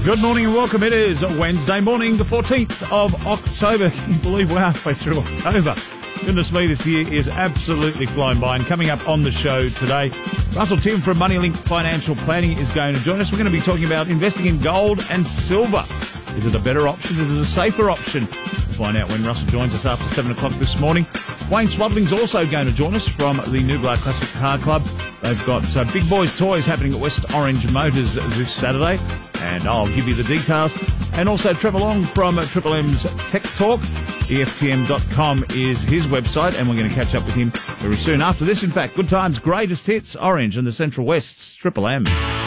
Good morning and welcome. It is Wednesday morning, the 14th of October. Can you believe we're halfway through October? Goodness me, this year is absolutely flying by. And coming up on the show today, Russell Tim from Moneylink Financial Planning is going to join us. We're going to be talking about investing in gold and silver. Is it a better option? Is it a safer option? We'll find out when Russell joins us after 7 o'clock this morning. Wayne Swaddling's also going to join us from the Nublar Classic Car Club. They've got Big Boys Toys happening at West Orange Motors this Saturday, and I'll give you the details. And also Trevor Long from Triple M's Tech Talk. EFTM.com is his website, and we're going to catch up with him very soon. After this, in fact, Good Times, Greatest Hits, Orange and the Central West's Triple M.